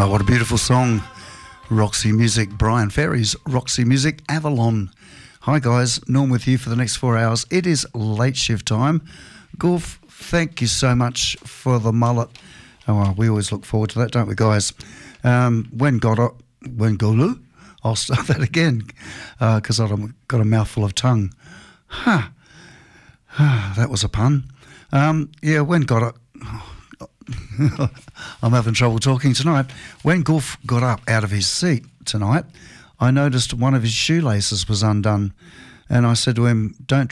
Oh, what a beautiful song. Roxy Music, Brian Ferry's Roxy Music, Avalon. Hi guys, Norm with you for the next 4 hours. It is late shift time. Golf, thank you so much for the mullet. Oh, well, we always look forward to that, don't we guys? When Golu, I'll start that again because I've got a mouthful of tongue. That was a pun. When got it. I'm having trouble talking tonight. When Golf got up out of his seat tonight, I noticed one of his shoelaces was undone, and I said to him, "Don't